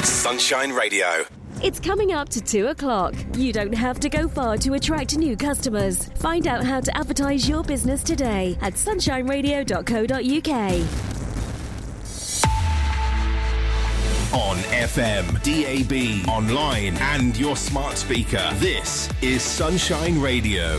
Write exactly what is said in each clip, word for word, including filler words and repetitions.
Sunshine Radio. It's coming up to two o'clock. You don't have to go far to attract new customers. Find out how to advertise your business today at sunshine radio dot co dot uk. On F M, D A B, online and your smart speaker. This is Sunshine Radio.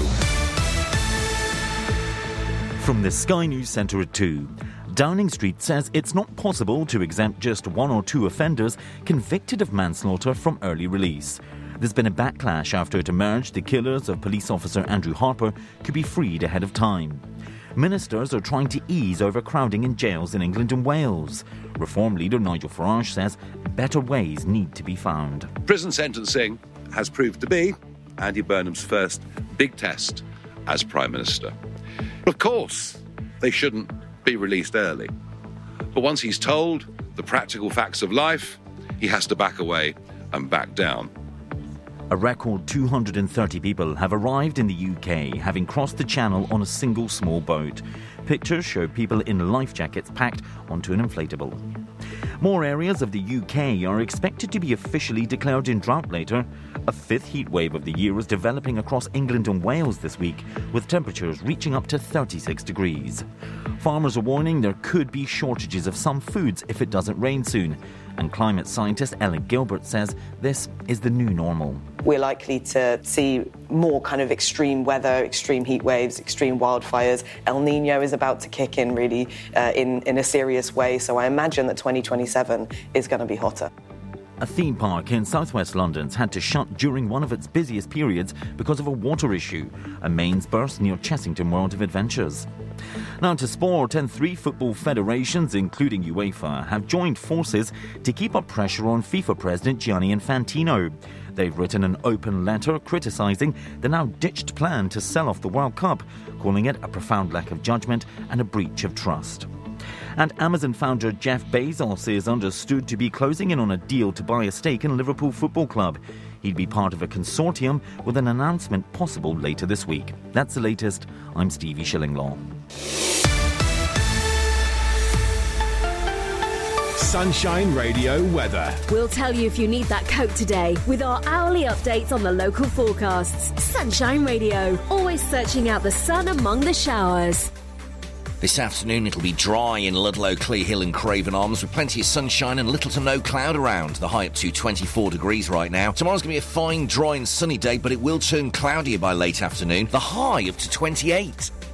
From the Sky News Centre at two. Downing Street says it's not possible to exempt just one or two offenders convicted of manslaughter from early release. There's been a backlash after it emerged the killers of police officer Andrew Harper could be freed ahead of time. Ministers are trying to ease overcrowding in jails in England and Wales. Reform leader Nigel Farage says better ways need to be found. Prison sentencing has proved to be Andy Burnham's first big test as Prime Minister. Of course, they shouldn't be released early. But once he's told the practical facts of life, he has to back away and back down. A record two hundred thirty people have arrived in the U K, having crossed the Channel on a single small boat. Pictures show people in life jackets packed onto an inflatable. More areas of the U K are expected to be officially declared in drought later. A fifth heat wave of the year is developing across England and Wales this week, with temperatures reaching up to thirty-six degrees. Farmers are warning there could be shortages of some foods if it doesn't rain soon. And climate scientist Ellen Gilbert says this is the new normal. We're likely to see more kind of extreme weather, extreme heat waves, extreme wildfires. El Niño is about to kick in really uh, in, in a serious way. So I imagine that twenty twenty-seven is going to be hotter. A theme park in southwest London's had to shut during one of its busiest periods because of a water issue. A mains burst near Chessington World of Adventures. Now to sport, and three football federations, including UEFA, have joined forces to keep up pressure on FIFA President Gianni Infantino. They've written an open letter criticising the now-ditched plan to sell off the World Cup, calling it a profound lack of judgment and a breach of trust. And Amazon founder Jeff Bezos is understood to be closing in on a deal to buy a stake in Liverpool Football Club. He'd be part of a consortium with an announcement possible later this week. That's the latest. I'm Stevie Shillinglaw. Sunshine Radio weather. We'll tell you if you need that coat today with our hourly updates on the local forecasts. Sunshine Radio, always searching out the sun among the showers. This afternoon it'll be dry in Ludlow, Clear Hill and Craven Arms with plenty of sunshine and little to no cloud around. The high up to twenty-four degrees right now. Tomorrow's going to be a fine, dry and sunny day, but it will turn cloudier by late afternoon. The high up to twenty-eight.